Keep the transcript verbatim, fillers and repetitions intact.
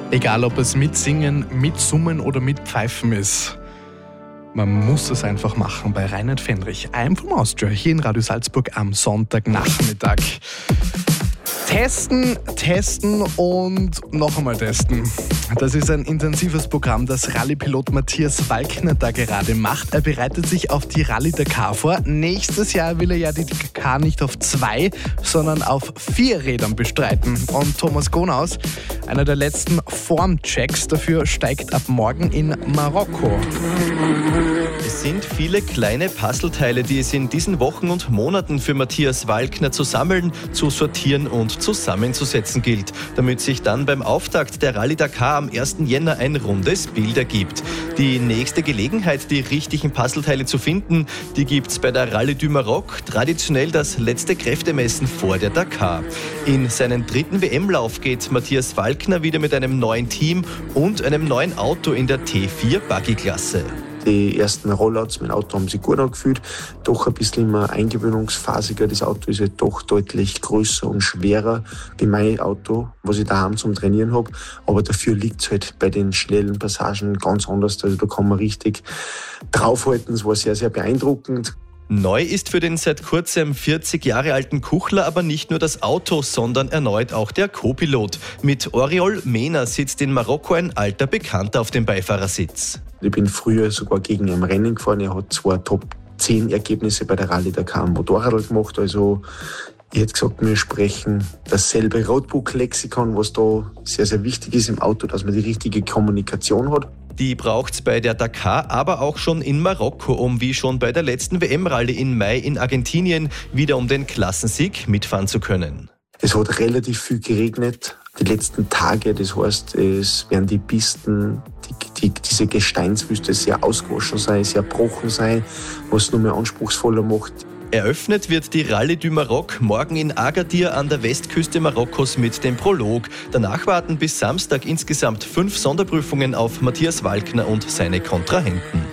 Egal, ob es mit Singen, mit Summen oder mit Pfeifen ist. Man muss es einfach machen bei Reinhard Fendrich. I'm from Austria, hier in Radio Salzburg am Sonntagnachmittag. Testen, testen und noch einmal testen. Das ist ein intensives Programm, das Rallye-Pilot Matthias Walkner da gerade macht. Er bereitet sich auf die Rallye Dakar vor. Nächstes Jahr will er ja die Dakar nicht auf zwei, sondern auf vier Rädern bestreiten. Und Thomas Gonaus, einer der letzten Formchecks dafür, steigt ab morgen in Marokko. Es sind viele kleine Puzzleteile, die es in diesen Wochen und Monaten für Matthias Walkner zu sammeln, zu sortieren und zusammenzusetzen gilt, damit sich dann beim Auftakt der Rallye Dakar am ersten Jänner ein rundes Bild ergibt. Die nächste Gelegenheit, die richtigen Puzzleteile zu finden, die gibt's bei der Rallye du Maroc, traditionell das letzte Kräftemessen vor der Dakar. In seinen dritten W M-Lauf geht Matthias Walkner wieder mit einem neuen Team und einem neuen Auto in der T vier Buggy-Klasse. Die ersten Rollouts mit dem Auto haben sich gut angefühlt, doch ein bisschen immer eingewöhnungsphasiger. Das Auto ist halt doch deutlich größer und schwerer wie mein Auto, was ich daheim zum Trainieren habe. Aber dafür liegt es halt bei den schnellen Passagen ganz anders. Also da kann man richtig draufhalten. Es war sehr, sehr beeindruckend. Neu ist für den seit kurzem vierzig Jahre alten Kuchler aber nicht nur das Auto, sondern erneut auch der Co-Pilot. Mit Oriol Mena sitzt in Marokko ein alter Bekannter auf dem Beifahrersitz. Ich bin früher sogar gegen ihn im Rennen gefahren. Er hat zwar Top zehn Ergebnisse bei der Rallye Dakar am Motorrad gemacht. Also ich hätte gesagt, wir sprechen dasselbe Roadbook-Lexikon, was da sehr, sehr wichtig ist im Auto, dass man die richtige Kommunikation hat. Die braucht's bei der Dakar, aber auch schon in Marokko, um wie schon bei der letzten W M-Rallye im Mai in Argentinien wieder um den Klassensieg mitfahren zu können. Es hat relativ viel geregnet die letzten Tage, das heißt, es werden die Pisten, die, die, diese Gesteinswüste sehr ausgewaschen sein, sehr brochen sein, was es noch mehr anspruchsvoller macht. Eröffnet wird die Rallye du Maroc morgen in Agadir an der Westküste Marokkos mit dem Prolog. Danach warten bis Samstag insgesamt fünf Sonderprüfungen auf Matthias Walkner und seine Kontrahenten.